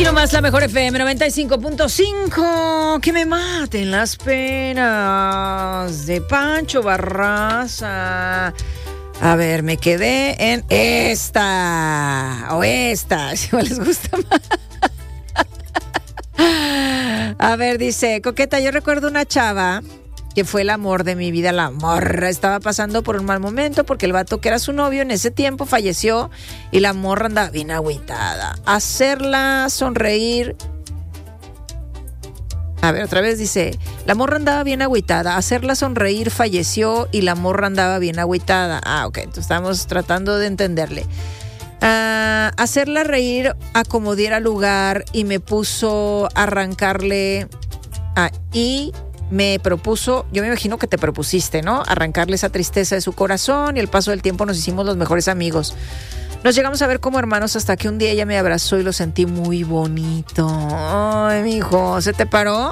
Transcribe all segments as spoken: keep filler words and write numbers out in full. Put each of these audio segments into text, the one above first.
nomás la mejor F M noventa y cinco punto cinco. Que me maten las penas de Pancho Barraza. A ver, me quedé en esta o esta, si les gusta más. A ver, dice Coqueta, yo recuerdo una chava que fue el amor de mi vida. La morra estaba pasando por un mal momento porque el vato que era su novio en ese tiempo falleció y la morra andaba bien agüitada. Hacerla sonreír. A ver, otra vez dice, la morra andaba bien agüitada. Hacerla sonreír falleció y la morra andaba bien agüitada. Ah, ok, entonces estamos tratando de entenderle. Uh, hacerla reír a como diera lugar y me puso a arrancarle ah, y me propuso, yo me imagino que te propusiste, ¿no? Arrancarle esa tristeza de su corazón y al paso del tiempo nos hicimos los mejores amigos. Nos llegamos a ver como hermanos hasta que un día ella me abrazó y lo sentí muy bonito. Ay, mijo, ¿se te paró?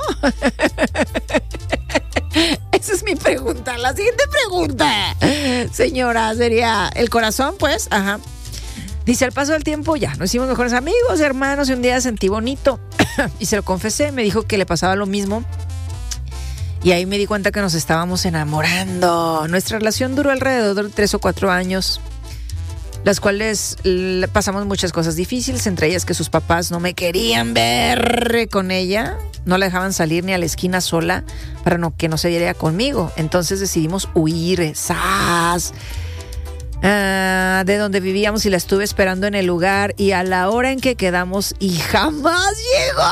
Esa es mi pregunta. La siguiente pregunta, señora, sería ¿el corazón, pues? Ajá. Dice, al paso del tiempo ya nos hicimos mejores amigos, hermanos, y un día sentí bonito y se lo confesé, me dijo que le pasaba lo mismo y ahí me di cuenta que nos estábamos enamorando. Nuestra relación duró alrededor de tres o cuatro años, las cuales pasamos muchas cosas difíciles, entre ellas que sus papás no me querían ver con ella, no la dejaban salir ni a la esquina sola para no, que no se viera conmigo, entonces decidimos huir, ¡zas! Uh, de donde vivíamos y la estuve esperando en el lugar y a la hora en que quedamos y jamás llegó.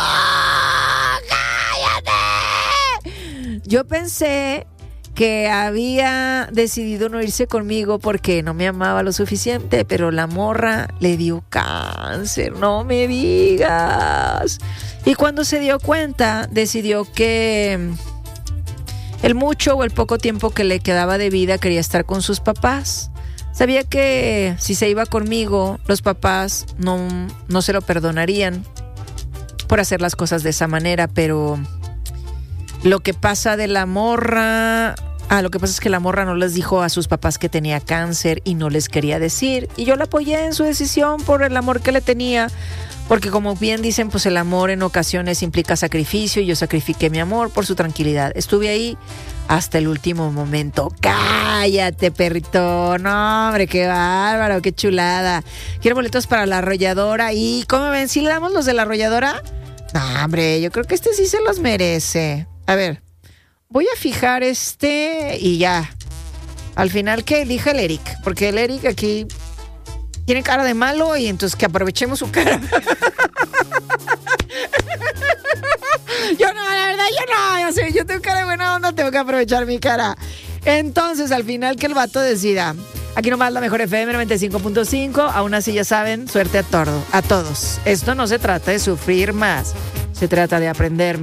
¡Cállate! Yo pensé que había decidido no irse conmigo porque no me amaba lo suficiente, pero la morra le dio cáncer, no me digas. Y cuando se dio cuenta, decidió que el mucho o el poco tiempo que le quedaba de vida quería estar con sus papás. Sabía que si se iba conmigo, los papás no, no se lo perdonarían por hacer las cosas de esa manera, pero lo que pasa de la morra... Ah, lo que pasa es que la morra no les dijo a sus papás que tenía cáncer y no les quería decir. Y yo la apoyé en su decisión por el amor que le tenía, porque como bien dicen, pues el amor en ocasiones implica sacrificio y yo sacrifiqué mi amor por su tranquilidad. Estuve ahí hasta el último momento. ¡Cállate, perrito! No, hombre, qué bárbaro, qué chulada. Quiero boletos para la arrolladora. ¿Y cómo ven? ¿Sí le damos los de la arrolladora? No, hombre, yo creo que este sí se los merece. A ver, voy a fijar este y ya. Al final que elija el Eric, porque el Eric aquí tiene cara de malo y entonces que aprovechemos su cara. Yo no, la verdad, yo no, yo sé, yo tengo cara de buena onda, tengo que aprovechar mi cara. Entonces, al final que el vato decida. Aquí nomás la mejor F M noventa y cinco punto cinco. Aún así, ya saben, suerte a, todo, a todos. Esto no se trata de sufrir más, se trata de aprender.